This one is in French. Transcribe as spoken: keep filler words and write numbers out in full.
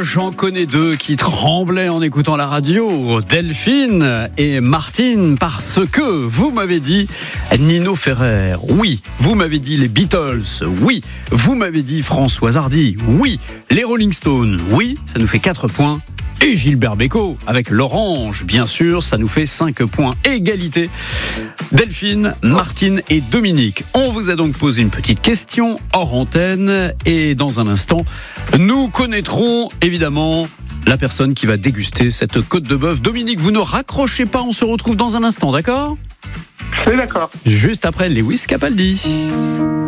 j'en connais deux qui tremblaient en écoutant la radio, Delphine et Martine, parce que vous m'avez dit Nino Ferrer, oui. Vous m'avez dit les Beatles, oui. Vous m'avez dit Françoise Hardy, oui. Les Rolling Stones, oui. Ça nous fait quatre points. Et Gilbert Bécaud avec l'orange, bien sûr, ça nous fait cinq points. Égalité. Delphine, Martine et Dominique. On vous a donc posé une petite question hors antenne et dans un instant, nous connaîtrons évidemment la personne qui va déguster cette côte de bœuf. Dominique, vous ne raccrochez pas, on se retrouve dans un instant, d'accord ? C'est d'accord. Juste après Lewis Capaldi.